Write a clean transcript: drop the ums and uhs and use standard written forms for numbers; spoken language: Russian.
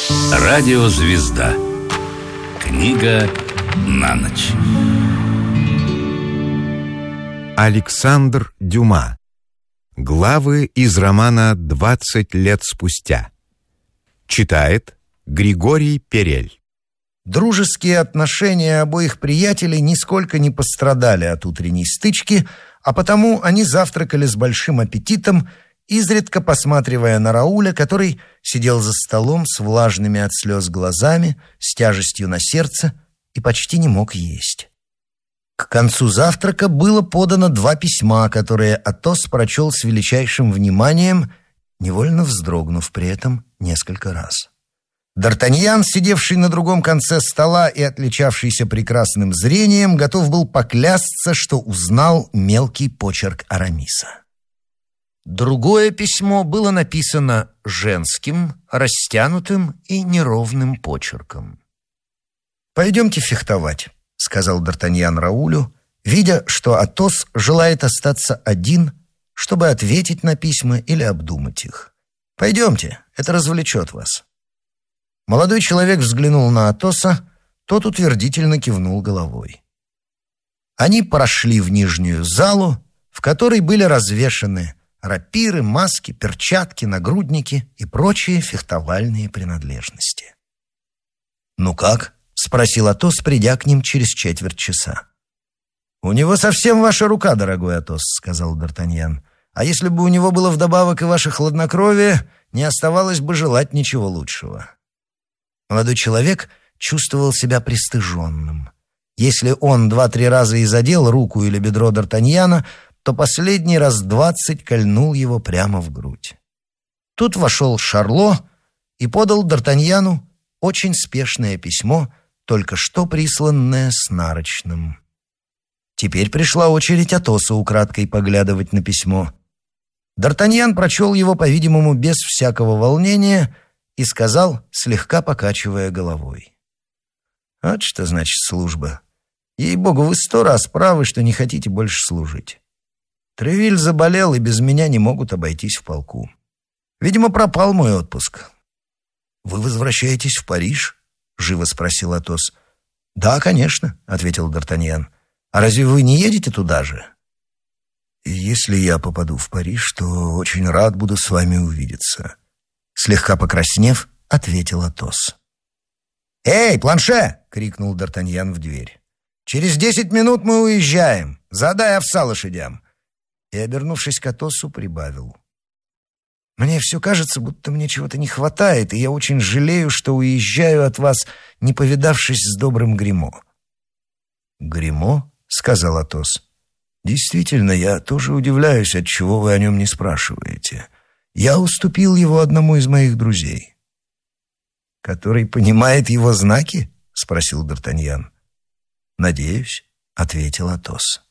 Радиозвезда. Книга на ночь. Александр Дюма. Главы из романа «20 лет спустя». Читает Григорий Перель. Дружеские отношения обоих приятелей нисколько не пострадали от утренней стычки, а потому они завтракали с большим аппетитом, изредка посматривая на Рауля, который сидел за столом с влажными от слез глазами, с тяжестью на сердце и почти не мог есть. К концу завтрака было подано 2 письма, которые Атос прочел с величайшим вниманием, невольно вздрогнув при этом несколько раз. Д'Артаньян, сидевший на другом конце стола и отличавшийся прекрасным зрением, готов был поклясться, что узнал мелкий почерк Арамиса. Другое письмо было написано женским, растянутым и неровным почерком. «Пойдемте фехтовать», — сказал Д'Артаньян Раулю, видя, что Атос желает остаться один, чтобы ответить на письма или обдумать их. «Пойдемте, это развлечет вас». Молодой человек взглянул на Атоса, тот утвердительно кивнул головой. Они прошли в нижнюю залу, в которой были развешаны рапиры, маски, перчатки, нагрудники и прочие фехтовальные принадлежности. «Ну как?» — спросил Атос, придя к ним через четверть часа. «У него совсем ваша рука, дорогой Атос», — сказал Д'Артаньян. «А если бы у него было вдобавок и ваше хладнокровие, не оставалось бы желать ничего лучшего». Молодой человек чувствовал себя пристыженным. Если он 2-3 раза и задел руку или бедро Д'Артаньяна, то последний раз 20 кольнул его прямо в грудь. Тут вошел Шарло и подал Д'Артаньяну очень спешное письмо, только что присланное с нарочным. Теперь пришла очередь Атоса украдкой поглядывать на письмо. Д'Артаньян прочел его, по-видимому, без всякого волнения и сказал, слегка покачивая головой: «Вот что значит служба. Ей-богу, вы 100 раз правы, что не хотите больше служить. Тревиль заболел, и без меня не могут обойтись в полку. Видимо, пропал мой отпуск». «Вы возвращаетесь в Париж?» — живо спросил Атос. «Да, конечно», — ответил Д'Артаньян. «А разве вы не едете туда же?» «Если я попаду в Париж, то очень рад буду с вами увидеться», — слегка покраснев, ответил Атос. «Эй, Планше!» — крикнул Д'Артаньян в дверь. «Через 10 минут мы уезжаем. Задай овса лошадям». И, обернувшись к Атосу, прибавил: «Мне все кажется, будто мне чего-то не хватает, и я очень жалею, что уезжаю от вас, не повидавшись с добрым Гримо». «Гримо?» — сказал Атос. «Действительно, я тоже удивляюсь, отчего вы о нем не спрашиваете. Я уступил его одному из моих друзей». «Который понимает его знаки?» — спросил Д'Артаньян. «Надеюсь», — ответил Атос.